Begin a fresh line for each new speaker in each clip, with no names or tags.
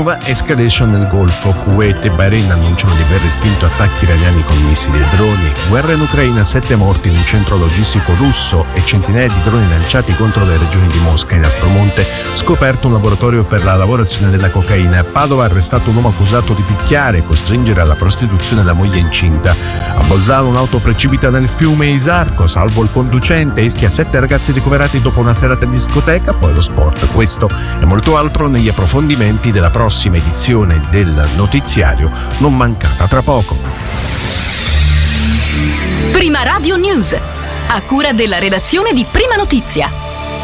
nuova escalation nel Golfo. Kuwait e Bahrain annunciano di aver respinto attacchi iraniani con missili e droni. Guerra in Ucraina, 7 morti in un centro logistico russo e centinaia di droni lanciati contro le regioni di Mosca. In Aspromonte scoperto un laboratorio per la lavorazione della cocaina. A Padova arrestato un uomo accusato di picchiare e costringere alla prostituzione la moglie incinta. A Bolzano un'auto precipita nel fiume Isarco, salvo il conducente. Ischia, 7 ragazzi ricoverati dopo una serata in discoteca. Poi lo sport, questo e molto altro negli approfondimenti della prossima edizione del notiziario, non mancata tra poco.
Prima Radio News, a cura della redazione di Prima Notizia.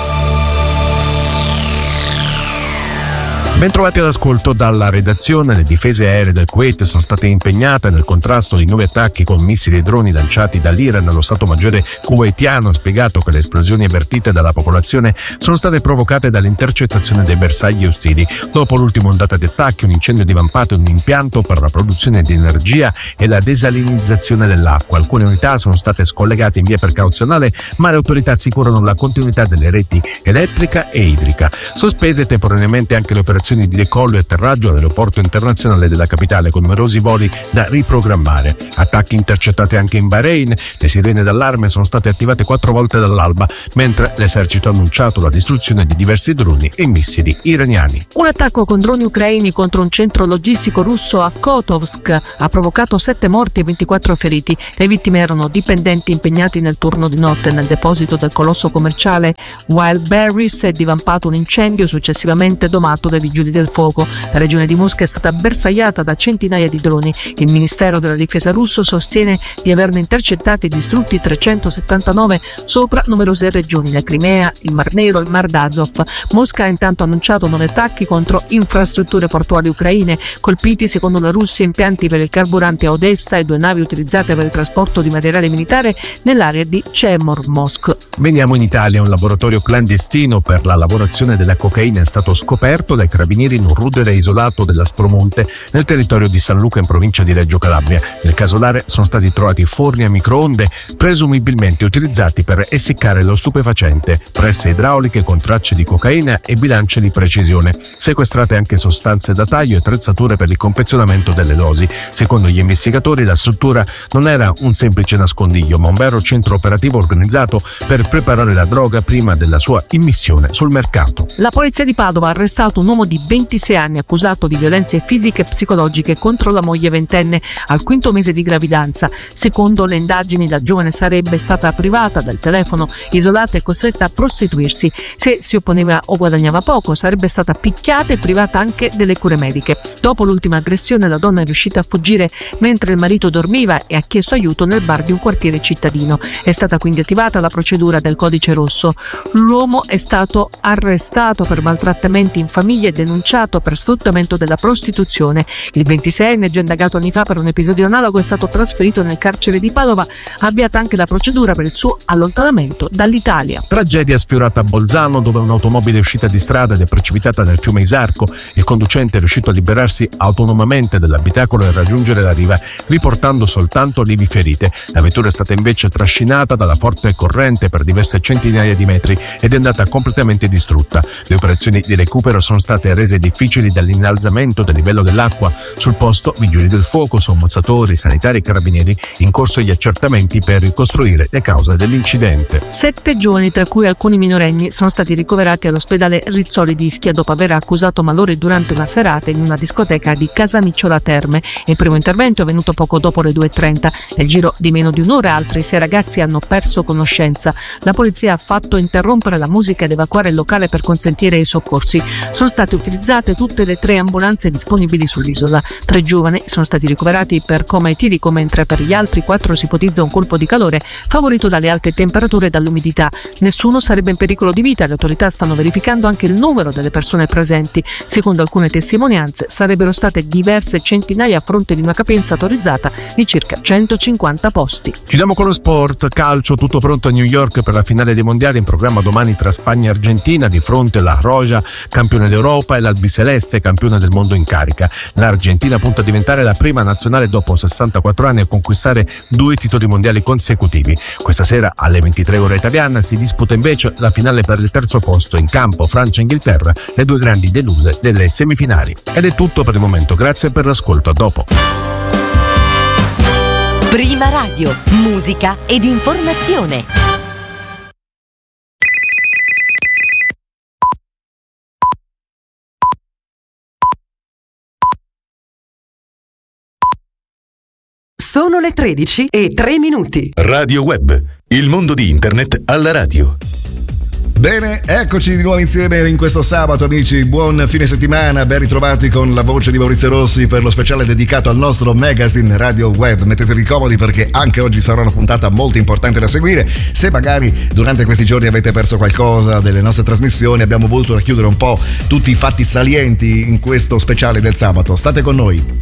Bentrovati all'ascolto dalla redazione. Le difese aeree del Kuwait sono state impegnate nel contrasto di nuovi attacchi con missili e droni lanciati dall'Iran. Lo Stato Maggiore kuwaitiano ha spiegato che le esplosioni avvertite dalla popolazione sono state provocate dall'intercettazione dei bersagli ostili. Dopo l'ultima ondata di attacchi, un incendio divampato in un impianto per la produzione di energia e la desalinizzazione dell'acqua. Alcune unità sono state scollegate in via precauzionale, ma le autorità assicurano la continuità delle reti elettrica e idrica. Sospese temporaneamente anche le operazioni di decollo e atterraggio all'aeroporto internazionale della capitale, con numerosi voli da riprogrammare. Attacchi intercettati anche in Bahrain. Le sirene d'allarme sono state attivate 4 volte dall'alba, mentre l'esercito ha annunciato la distruzione di diversi droni e missili iraniani.
Un attacco con droni ucraini contro un centro logistico russo a Kotovsk ha provocato 7 morti e 24 feriti. Le vittime erano dipendenti impegnati nel turno di notte nel deposito del colosso commerciale Wildberries. È divampato un incendio successivamente domato dai vigili del fuoco. La regione di Mosca è stata bersagliata da centinaia di droni. Il Ministero della Difesa russo sostiene di averne intercettati e distrutti 379 sopra numerose regioni, la Crimea, il Mar Nero e il Mar d'Azov. Mosca ha intanto annunciato 9 attacchi contro infrastrutture portuali ucraine, colpiti secondo la Russia impianti per il carburante a Odessa e 2 navi utilizzate per il trasporto di materiale militare nell'area di Chemormorsk.
Veniamo in Italia. Un laboratorio clandestino per la lavorazione della cocaina è stato scoperto dai carabinieri in un rudere isolato dell'Aspromonte, nel territorio di San Luca in provincia di Reggio Calabria. Nel casolare sono stati trovati forni a microonde presumibilmente utilizzati per essiccare lo stupefacente, presse idrauliche con tracce di cocaina e bilance di precisione. Sequestrate anche sostanze da taglio e attrezzature per il confezionamento delle dosi. Secondo gli investigatori la struttura non era un semplice nascondiglio, ma un vero centro operativo organizzato per preparare la droga prima della sua immissione sul mercato.
La polizia di Padova ha arrestato un uomo di 26 anni accusato di violenze fisiche e psicologiche contro la moglie ventenne al 5° mese di gravidanza. Secondo le indagini, la giovane sarebbe stata privata del telefono, isolata e costretta a prostituirsi. Se si opponeva o guadagnava poco, sarebbe stata picchiata e privata anche delle cure mediche. Dopo l'ultima aggressione, la donna è riuscita a fuggire mentre il marito dormiva e ha chiesto aiuto nel bar di un quartiere cittadino. È stata quindi attivata la procedura del codice rosso. L'uomo è stato arrestato per maltrattamenti in famiglia e denunciato per sfruttamento della prostituzione. Il 26enne, già indagato anni fa per un episodio analogo, è stato trasferito nel carcere di Padova, avviata anche la procedura per il suo allontanamento dall'Italia.
Tragedia sfiorata a Bolzano, dove un'automobile è uscita di strada ed è precipitata nel fiume Isarco. Il conducente è riuscito a liberarsi autonomamente dall'abitacolo e raggiungere la riva, riportando soltanto lievi ferite. La vettura è stata invece trascinata dalla forte corrente per diverse centinaia di metri ed è andata completamente distrutta. Le operazioni di recupero sono state rese difficili dall'innalzamento del livello dell'acqua. Sul posto vigili del fuoco, sommozzatori, sanitari e carabinieri, in corso gli accertamenti per ricostruire le cause dell'incidente.
7 giovani, tra cui alcuni minorenni, sono stati ricoverati all'ospedale Rizzoli di Ischia dopo aver accusato malore durante una serata in una discoteca di Casamicciola Terme. Il primo intervento è avvenuto poco dopo le 2:30. Nel giro di meno di un'ora altri 6 ragazzi hanno perso conoscenza. La polizia ha fatto interrompere la musica ed evacuare il locale per consentire i soccorsi. Sono state utilizzate tutte le 3 ambulanze disponibili sull'isola. 3 giovani sono stati ricoverati per coma etilico, mentre per gli altri 4 si ipotizza un colpo di calore favorito dalle alte temperature e dall'umidità. Nessuno sarebbe in pericolo di vita. Le autorità stanno verificando anche il numero delle persone presenti. Secondo alcune testimonianze sarebbero state diverse centinaia a fronte di una capienza autorizzata di circa 150 posti.
Chiudiamo con lo sport. Calcio, tutto pronto a New York per la finale dei mondiali, in programma domani tra Spagna e Argentina. Di fronte la Roja, campione d'Europa. Coppa e l'Albiceleste, campione del mondo in carica. L'Argentina punta a diventare la prima nazionale dopo 64 anni a conquistare 2 titoli mondiali consecutivi. Questa sera alle 23 ora italiana si disputa invece la finale per il terzo posto in campo Francia-Inghilterra, le 2 grandi deluse delle semifinali. Ed è tutto per il momento, grazie per l'ascolto, a dopo.
Prima Radio, musica ed informazione.
Sono le 13:03.
Radio Web, il mondo di internet alla radio.
Bene, eccoci di nuovo insieme in questo sabato, amici. Buon fine settimana, ben ritrovati con la voce di Maurizio Rossi per lo speciale dedicato al nostro magazine Radio Web. Mettetevi comodi perché anche oggi sarà una puntata molto importante da seguire. Se magari durante questi giorni avete perso qualcosa delle nostre trasmissioni, abbiamo voluto racchiudere un po' tutti i fatti salienti in questo speciale del sabato. State con noi.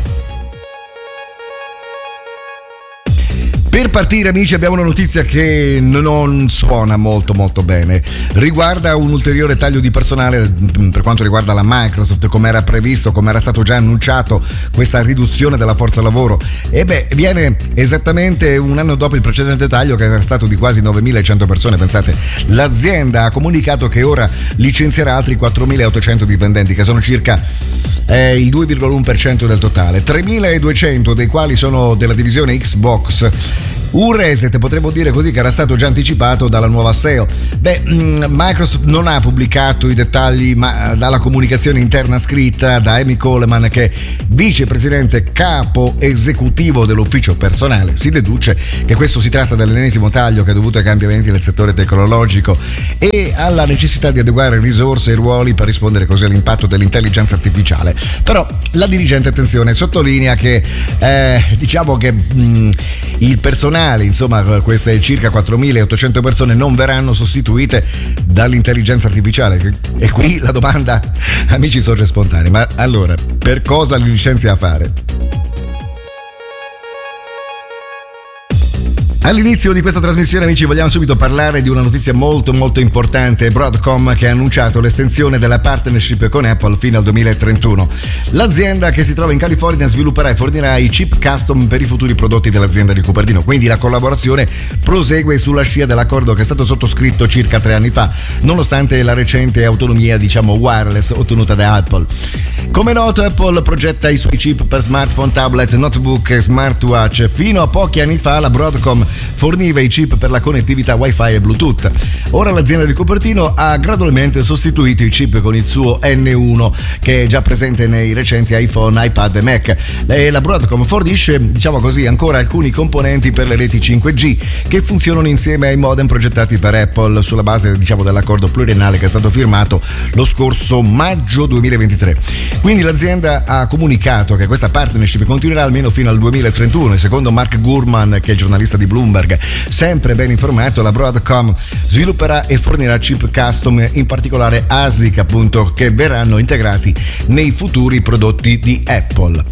Per partire, amici, abbiamo una notizia che non suona molto bene. Riguarda un ulteriore taglio di personale per quanto riguarda la Microsoft, come era previsto, come era stato già annunciato, questa riduzione della forza lavoro. Viene esattamente un anno dopo il precedente taglio, che era stato di quasi 9.100 persone. Pensate, l'azienda ha comunicato che ora licenzierà altri 4.800 dipendenti, che sono circa il 2,1% del totale, 3.200 dei quali sono della divisione Xbox. Un reset, potremmo dire così, che era stato già anticipato dalla nuova SEO. Microsoft non ha pubblicato i dettagli, ma dalla comunicazione interna scritta da Amy Coleman, che è vicepresidente capo esecutivo dell'ufficio personale, si deduce che questo si tratta dell'ennesimo taglio che è dovuto ai cambiamenti nel settore tecnologico e alla necessità di adeguare risorse e ruoli per rispondere così all'impatto dell'intelligenza artificiale. Però la dirigente, attenzione, sottolinea che diciamo che il personale, insomma queste circa 4.800 persone, non verranno sostituite dall'intelligenza artificiale. E qui la domanda, amici, sorge spontanea: ma allora per cosa li licenzia a fare? All'inizio di questa trasmissione, amici, vogliamo subito parlare di una notizia molto importante. Broadcom che ha annunciato l'estensione della partnership con Apple fino al 2031. L'azienda, che si trova in California, svilupperà e fornirà i chip custom per i futuri prodotti dell'azienda di Cupertino. Quindi la collaborazione prosegue sulla scia dell'accordo che è stato sottoscritto circa 3 anni fa, nonostante la recente autonomia, wireless ottenuta da Apple. Come noto, Apple progetta i suoi chip per smartphone, tablet, notebook e smartwatch. Fino a pochi anni fa la Broadcom forniva i chip per la connettività Wi-Fi e Bluetooth. Ora l'azienda di Cupertino ha gradualmente sostituito i chip con il suo N1, che è già presente nei recenti iPhone, iPad e Mac. La Broadcom fornisce, ancora alcuni componenti per le reti 5G che funzionano insieme ai modem progettati per Apple sulla base, dell'accordo pluriennale che è stato firmato lo scorso maggio 2023. Quindi l'azienda ha comunicato che questa partnership continuerà almeno fino al 2031 e secondo Mark Gurman, che è il giornalista di Bloomberg, sempre ben informato, la Broadcom svilupperà e fornirà chip custom, in particolare ASIC, appunto, che verranno integrati nei futuri prodotti di Apple.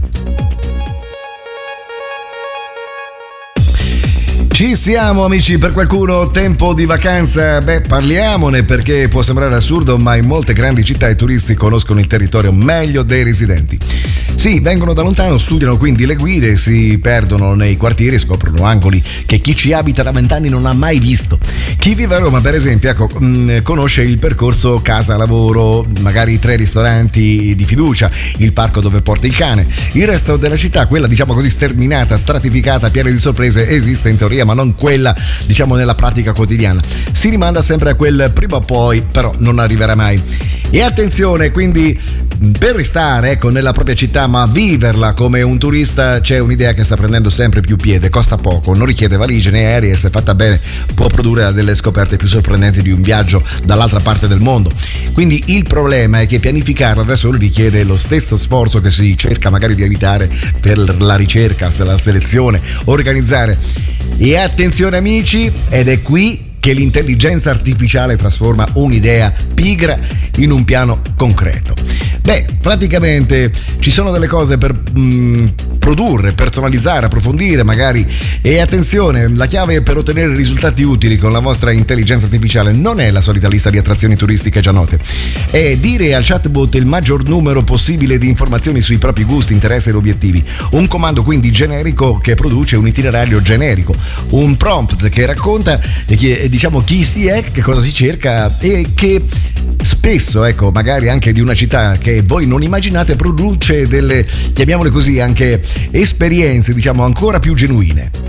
Ci siamo, amici. Per qualcuno tempo di vacanza? Parliamone, perché può sembrare assurdo, ma in molte grandi città i turisti conoscono il territorio meglio dei residenti. Sì, vengono da lontano, studiano quindi le guide, si perdono nei quartieri e scoprono angoli che chi ci abita da 20 anni non ha mai visto. Chi vive a Roma, per esempio, conosce il percorso casa-lavoro, magari i 3 ristoranti di fiducia, il parco dove porta il cane. Il resto della città, quella sterminata, stratificata, piena di sorprese, esiste in teoria, ma non quella nella pratica quotidiana. Si rimanda sempre a quel prima o poi, però non arriverà mai. E attenzione, quindi, per restare nella propria città ma viverla come un turista, c'è un'idea che sta prendendo sempre più piede. Costa poco, non richiede valigie né aerei e, se fatta bene, può produrre delle scoperte più sorprendenti di un viaggio dall'altra parte del mondo. Quindi il problema è che pianificarla da solo richiede lo stesso sforzo che si cerca magari di evitare per la ricerca, la selezione, organizzare. E attenzione, amici, ed è qui che l'intelligenza artificiale trasforma un'idea pigra in un piano concreto. Praticamente ci sono delle cose per produrre, personalizzare, approfondire magari. E attenzione, la chiave per ottenere risultati utili con la vostra intelligenza artificiale non è la solita lista di attrazioni turistiche già note, è dire al chatbot il maggior numero possibile di informazioni sui propri gusti, interessi ed obiettivi. Un comando quindi generico che produce un itinerario generico, un prompt che racconta chi si è, che cosa si cerca e che spesso, ecco, magari anche di una città che voi non immaginate, produce delle, chiamiamole così, anche esperienze, diciamo, ancora più genuine.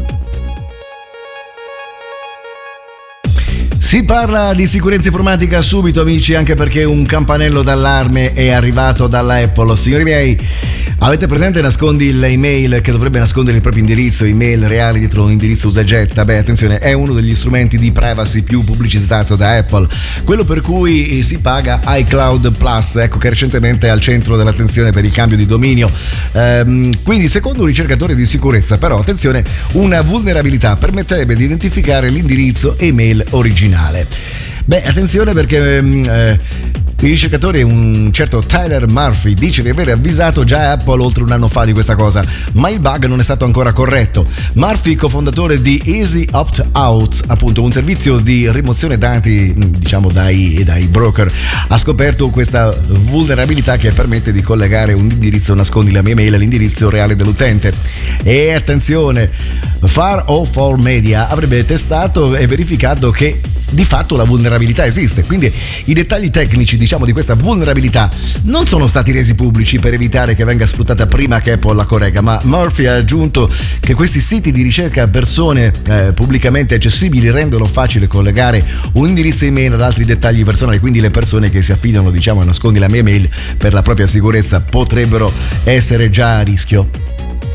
Si parla di sicurezza informatica subito, amici, anche perché un campanello d'allarme è arrivato dalla Apple. Signori miei, avete presente nascondi l'email che dovrebbe nascondere il proprio indirizzo email reale dietro un indirizzo usa e getta? Beh, attenzione, è uno degli strumenti di privacy più pubblicizzato da Apple, quello per cui si paga iCloud Plus, ecco, che recentemente è al centro dell'attenzione per il cambio di dominio. Quindi, secondo un ricercatore di sicurezza, però, attenzione, una vulnerabilità permetterebbe di identificare l'indirizzo email originale. Beh, attenzione, perché il ricercatore, un certo Tyler Murphy, dice di aver avvisato già Apple oltre un anno fa di questa cosa, ma il bug non è stato ancora corretto. Murphy, cofondatore di Easy Opt Out, appunto un servizio di rimozione dati, diciamo, dai broker, ha scoperto questa vulnerabilità che permette di collegare un indirizzo nascondi la mia mail all'indirizzo reale dell'utente. E attenzione, Far O For Media avrebbe testato e verificato che di fatto la vulnerabilità esiste, quindi i dettagli tecnici, diciamo, di questa vulnerabilità non sono stati resi pubblici per evitare che venga sfruttata prima che Apple la corregga, ma Murphy ha aggiunto che questi siti di ricerca a persone pubblicamente accessibili rendono facile collegare un indirizzo email ad altri dettagli personali, quindi le persone che si affidano, diciamo, a nascondi la mia mail per la propria sicurezza potrebbero essere già a rischio.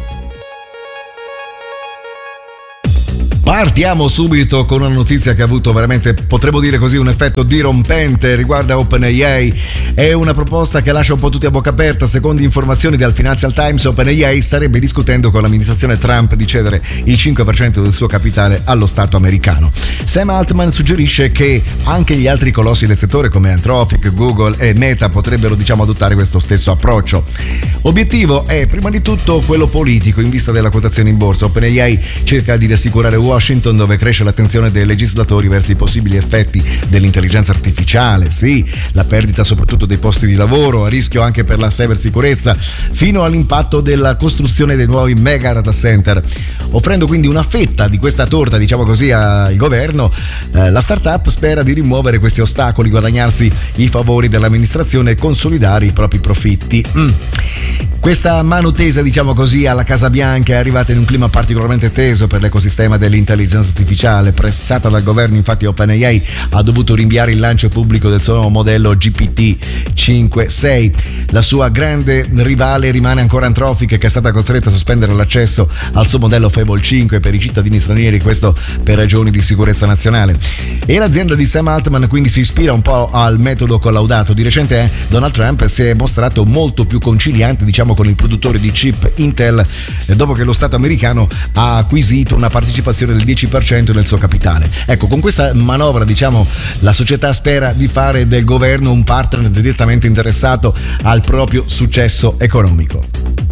Partiamo subito con una notizia che ha avuto veramente, potremmo dire così, un effetto dirompente. Riguarda OpenAI. È una proposta che lascia un po' tutti a bocca aperta. Secondo informazioni dal Financial Times, OpenAI starebbe discutendo con l'amministrazione Trump di cedere il 5% del suo capitale allo Stato americano. Sam Altman suggerisce che anche gli altri colossi del settore come Anthropic, Google e Meta potrebbero, diciamo, adottare questo stesso approccio. Obiettivo è prima di tutto quello politico in vista della quotazione in borsa. OpenAI cerca di rassicurare Washington, dove cresce l'attenzione dei legislatori verso i possibili effetti dell'intelligenza artificiale, sì, la perdita soprattutto dei posti di lavoro, a rischio anche per la cybersicurezza, fino all'impatto della costruzione dei nuovi mega data center. Offrendo quindi una fetta di questa torta, diciamo così, al governo, la startup spera di rimuovere questi ostacoli, guadagnarsi i favori dell'amministrazione e consolidare i propri profitti. Questa mano tesa, diciamo così, alla Casa Bianca è arrivata in un clima particolarmente teso per l'ecosistema dell'intelligenza artificiale. Pressata dal governo, infatti, OpenAI ha dovuto rinviare il lancio pubblico del suo nuovo modello GPT-5-6. La sua grande rivale rimane ancora Anthropic, che è stata costretta a sospendere l'accesso al suo modello Fable 5 per i cittadini stranieri, questo per ragioni di sicurezza nazionale. E l'azienda di Sam Altman quindi si ispira un po' al metodo collaudato. Di recente Donald Trump si è mostrato molto più conciliante, diciamo, con il produttore di chip Intel, dopo che lo Stato americano ha acquisito una partecipazione del 10% nel suo capitale. Ecco, con questa manovra, diciamo, la società spera di fare del governo un partner direttamente interessato al proprio successo economico.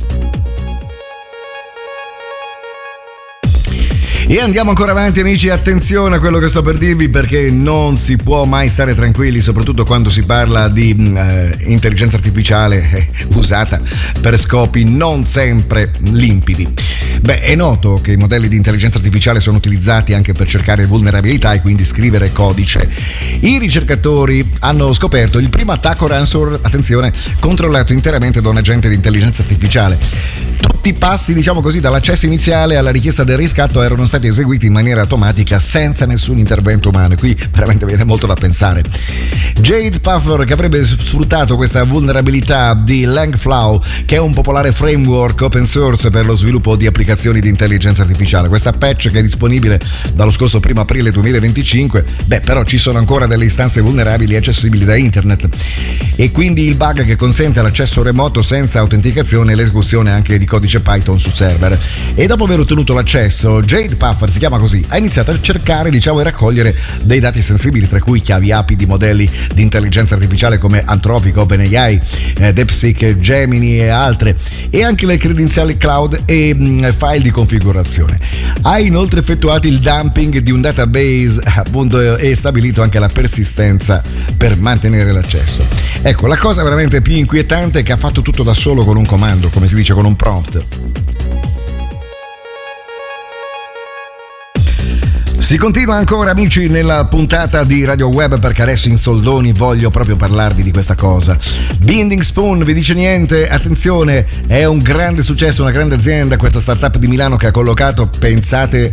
E andiamo ancora avanti, amici, attenzione a quello che sto per dirvi, perché non si può mai stare tranquilli, soprattutto quando si parla di intelligenza artificiale usata per scopi non sempre limpidi. Beh, è noto che i modelli di intelligenza artificiale sono utilizzati anche per cercare vulnerabilità e quindi scrivere codice. I ricercatori hanno scoperto il primo attacco ransomware, attenzione, controllato interamente da un agente di intelligenza artificiale. Tutti i passi, diciamo così, dall'accesso iniziale alla richiesta del riscatto erano stati eseguiti in maniera automatica senza nessun intervento umano, e qui veramente viene molto da pensare. Jade Puffer, che avrebbe sfruttato questa vulnerabilità di Langflow, che è un popolare framework open source per lo sviluppo di applicazioni di intelligenza artificiale. Questa patch, che è disponibile dallo scorso 1 aprile 2025, però ci sono ancora delle istanze vulnerabili accessibili da internet, e quindi il bug che consente l'accesso remoto senza autenticazione e l'esecuzione anche di codice Python su server. E dopo aver ottenuto l'accesso, Jade Puffer Buffer, si chiama così, ha iniziato a cercare, diciamo, e raccogliere dei dati sensibili, tra cui chiavi API di modelli di intelligenza artificiale come Anthropic, OpenAI, DeepSeek, Gemini e altre, e anche le credenziali cloud e file di configurazione. Ha inoltre effettuato il dumping di un database, appunto, e stabilito anche la persistenza per mantenere l'accesso. Ecco, la cosa veramente più inquietante è che ha fatto tutto da solo con un comando, come si dice, con un prompt. Si continua ancora, amici, nella puntata di Radio Web, perché adesso in soldoni voglio proprio parlarvi di questa cosa. Bending Spoon, vi dice niente? Attenzione, è un grande successo, una grande azienda, questa startup di Milano che ha collocato, pensate,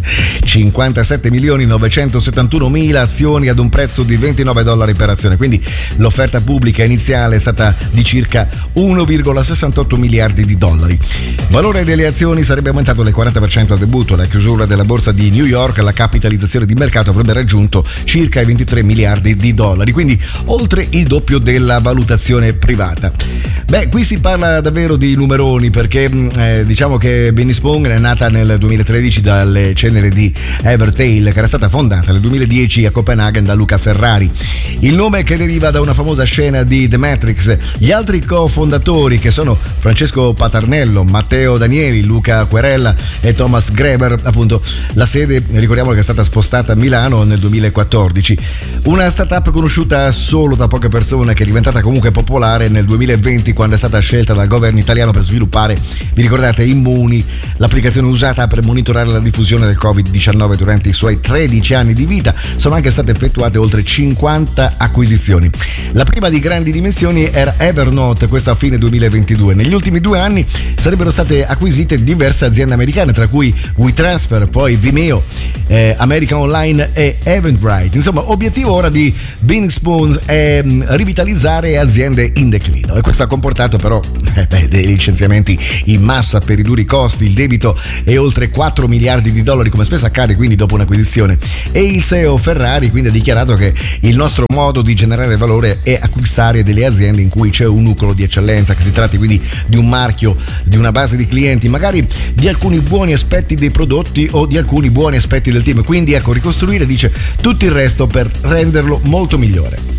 57.971.000 azioni ad un prezzo di $29 per azione, quindi l'offerta pubblica iniziale è stata di circa 1,68 miliardi di dollari. Valore delle azioni sarebbe aumentato del 40% al debutto. Alla chiusura della borsa di New York la capitalizzazione di mercato avrebbe raggiunto circa i 23 miliardi di dollari, quindi oltre il doppio della valutazione privata. Beh, qui si parla davvero di numeroni, perché diciamo che Bending Spoon è nata nel 2013 dalle ceneri di Evertail, che era stata fondata nel 2010 a Copenaghen da Luca Ferrari. Il nome che deriva da una famosa scena di The Matrix. Gli altri cofondatori, che sono Francesco Patarnello, Matteo Danieli, Luca Querella e Thomas Greber, appunto, la sede, ricordiamo che è stata spostata a Milano nel 2014. Una startup conosciuta solo da poche persone, che è diventata comunque popolare nel 2020 quando è stata scelta dal governo italiano per sviluppare, vi ricordate, Immuni, l'applicazione usata per monitorare la diffusione del Covid-19 durante i suoi 13 anni di vita. Sono anche state effettuate oltre 50 acquisizioni. La prima di grandi dimensioni era Evernote, questa a fine 2022. Negli ultimi 2 anni sarebbero state acquisite diverse aziende americane, tra cui WeTransfer, poi Vimeo, American Online e Eventbrite. Insomma, obiettivo ora di Bending Spoon è rivitalizzare aziende in declino, e questo ha comportato però dei licenziamenti in massa per ridurre i costi. Il debito è oltre 4 miliardi di dollari, come spesso accade quindi dopo un'acquisizione, e il CEO Ferrari quindi ha dichiarato che il nostro modo di generare valore è acquistare delle aziende in cui c'è un nucleo di eccellenza, che si tratti quindi di un marchio, di una base di clienti, magari di alcuni buoni aspetti dei prodotti o di alcuni buoni aspetti del team. Quindi ecco, ricostruire, dice, tutto il resto per renderlo molto migliore.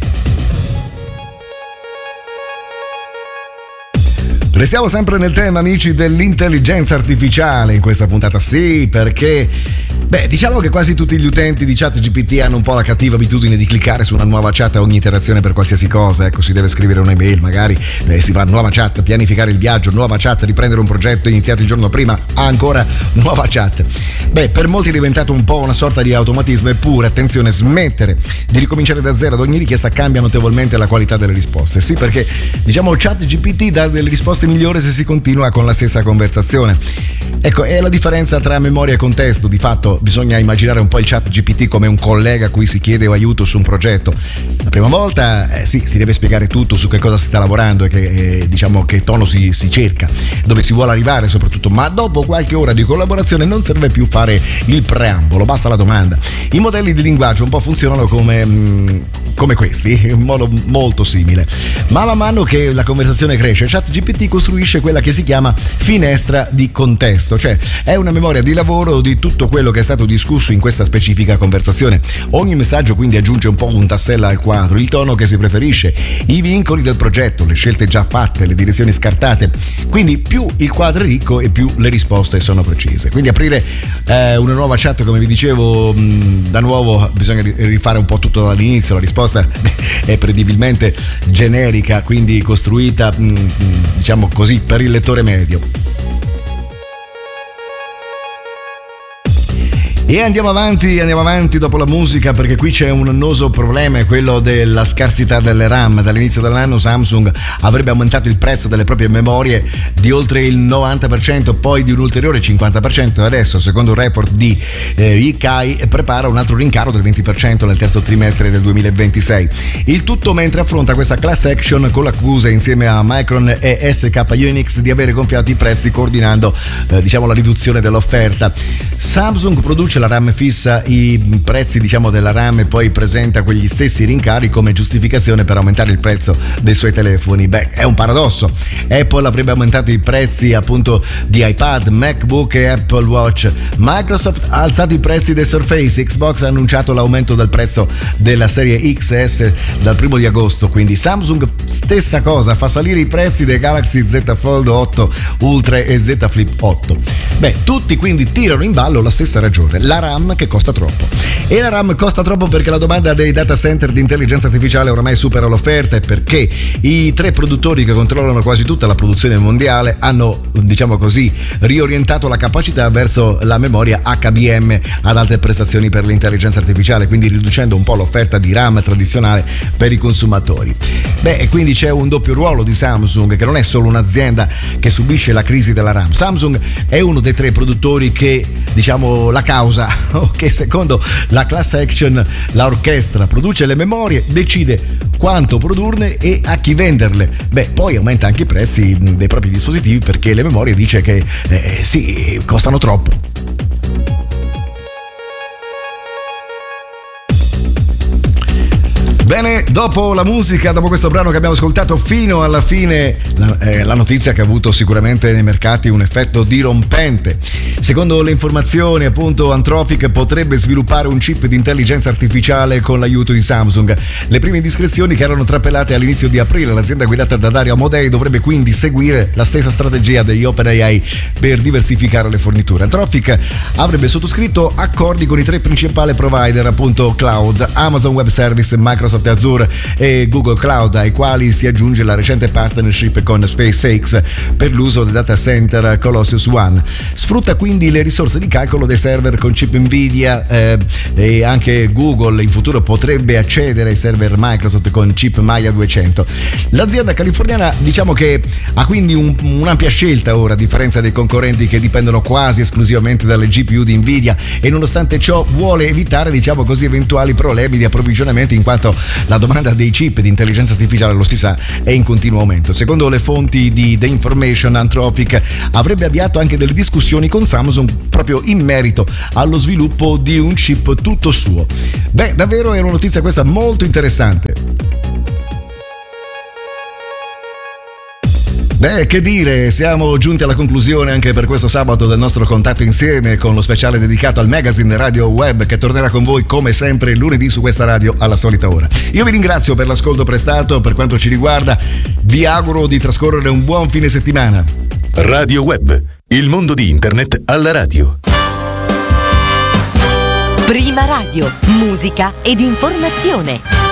Restiamo sempre nel tema, amici, dell'intelligenza artificiale in questa puntata, sì, perché diciamo che quasi tutti gli utenti di ChatGPT hanno un po' la cattiva abitudine di cliccare su una nuova chat a ogni iterazione per qualsiasi cosa. Ecco, si deve scrivere un'email, magari si va a nuova chat, pianificare il viaggio, nuova chat, riprendere un progetto iniziato il giorno prima, ancora nuova chat. Per molti è diventato un po' una sorta di automatismo, eppure attenzione, smettere di ricominciare da zero ad ogni richiesta cambia notevolmente la qualità delle risposte. Sì, perché diciamo ChatGPT dà delle risposte migliori se si continua con la stessa conversazione. Ecco, è la differenza tra memoria e contesto. Di fatto bisogna immaginare un po' il ChatGPT come un collega a cui si chiede aiuto su un progetto. La prima volta sì, si deve spiegare tutto, su che cosa si sta lavorando e diciamo che tono si cerca, dove si vuole arrivare soprattutto, ma dopo qualche ora di collaborazione non serve più fare il preambolo, basta la domanda. I modelli di linguaggio un po' funzionano come questi, in modo molto simile, ma man mano che la conversazione cresce, ChatGPT costruisce quella che si chiama finestra di contesto, cioè è una memoria di lavoro di tutto quello che è stato discusso in questa specifica conversazione. Ogni messaggio quindi aggiunge un po' un tassello al quadro, il tono che si preferisce, i vincoli del progetto, le scelte già fatte, le direzioni scartate. Quindi più il quadro è ricco e più le risposte sono precise. Quindi aprire una nuova chat, come vi dicevo, da nuovo bisogna rifare un po' tutto dall'inizio. La risposta è prevedibilmente generica, quindi costruita diciamo così per il lettore medio. E andiamo avanti dopo la musica, perché qui c'è un annoso problema, è quello della scarsità delle RAM. Dall'inizio dell'anno Samsung avrebbe aumentato il prezzo delle proprie memorie di oltre il 90%, poi di un ulteriore 50%, e adesso, secondo un report di Yikai, prepara un altro rincaro del 20% nel terzo trimestre del 2026. Il tutto mentre affronta questa class action con l'accusa insieme a Micron e SK Unix di avere gonfiato i prezzi coordinando diciamo la riduzione dell'offerta. Samsung produce produce la RAM fissa i prezzi diciamo della RAM e poi presenta quegli stessi rincari come giustificazione per aumentare il prezzo dei suoi telefoni. Beh, è un paradosso. Apple avrebbe aumentato i prezzi appunto di iPad, MacBook e Apple Watch. Microsoft ha alzato i prezzi dei Surface. Xbox ha annunciato l'aumento del prezzo della serie XS dal 1 di agosto. Quindi Samsung stessa cosa, fa salire i prezzi dei Galaxy Z Fold 8 Ultra e Z Flip 8. Beh, tutti quindi tirano in ballo la stessa ragione, la RAM che costa troppo. E la RAM costa troppo perché la domanda dei data center di intelligenza artificiale oramai supera l'offerta e perché i 3 produttori che controllano quasi tutta la produzione mondiale hanno, diciamo così, riorientato la capacità verso la memoria HBM ad alte prestazioni per l'intelligenza artificiale, quindi riducendo un po' l'offerta di RAM tradizionale per i consumatori. Beh, e quindi c'è un doppio ruolo di Samsung, che non è solo un'azienda che subisce la crisi della RAM. Samsung è uno dei 3 produttori che, diciamo, la causa, che secondo la class action, l'orchestra produce le memorie, decide quanto produrne e a chi venderle. Beh, poi aumenta anche i prezzi dei propri dispositivi perché le memorie dice che sì, costano troppo. Bene, dopo la musica, dopo questo brano che abbiamo ascoltato fino alla fine, la notizia che ha avuto sicuramente nei mercati un effetto dirompente. Secondo le informazioni, appunto, Anthropic potrebbe sviluppare un chip di intelligenza artificiale con l'aiuto di Samsung. Le prime indiscrezioni che erano trapelate all'inizio di aprile, l'azienda guidata da Dario Amodei dovrebbe quindi seguire la stessa strategia degli OpenAI per diversificare le forniture. Anthropic avrebbe sottoscritto accordi con i 3 principali provider, appunto cloud, Amazon Web Service, Microsoft Azure e Google Cloud, ai quali si aggiunge la recente partnership con SpaceX per l'uso del data center Colossus One. Sfrutta quindi le risorse di calcolo dei server con chip Nvidia e anche Google in futuro potrebbe accedere ai server Microsoft con chip Maya 200. L'azienda californiana, diciamo che ha quindi un'ampia scelta ora, a differenza dei concorrenti che dipendono quasi esclusivamente dalle GPU di Nvidia, e nonostante ciò vuole evitare, diciamo così, eventuali problemi di approvvigionamento, in quanto la domanda dei chip di intelligenza artificiale, lo si sa, è in continuo aumento. Secondo le fonti di The Information, Anthropic avrebbe avviato anche delle discussioni con Samsung proprio in merito allo sviluppo di un chip tutto suo. Beh, davvero è una notizia questa molto interessante. Beh, che dire, siamo giunti alla conclusione anche per questo sabato del nostro contatto insieme, con lo speciale dedicato al magazine Radio Web che tornerà con voi come sempre lunedì su questa radio alla solita ora. Io vi ringrazio per l'ascolto prestato, per quanto ci riguarda vi auguro di trascorrere un buon fine settimana.
Radio Web, il mondo di internet alla radio.
Prima radio, musica ed informazione.